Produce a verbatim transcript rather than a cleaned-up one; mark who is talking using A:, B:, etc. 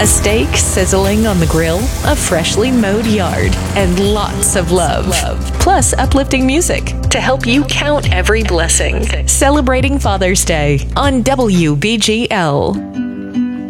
A: A steak sizzling on the grill, a freshly mowed yard, and lots of love. Plus uplifting music to help you count every blessing. Celebrating Father's Day on W B G L.